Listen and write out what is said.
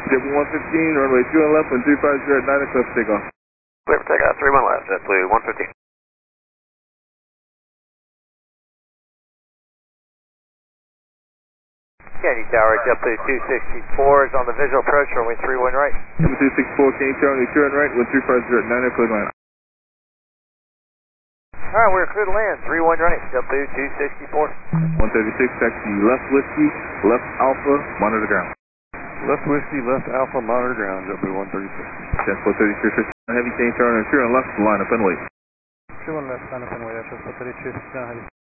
JetBlue 115, runway 21 left, 1350 at 9 o'clock takeoff. Clear for takeoff, 31 left, JetBlue 115. Kennedy Tower, JetBlue 264 is on the visual approach, runway 31 right. JetBlue 264, Kennedy Tower, turn right, 1350 at 9 o'clock line. Alright, we're clear to land, 31 right, JetBlue 264. 136, taxi left whiskey, left alpha, monitor ground. Left whiskey, left alpha, monitor ground, JetBlue 136. Transport 33, heavy change turn and left, line up and wait. 31 left, line up and wait, Transport 33, heavy.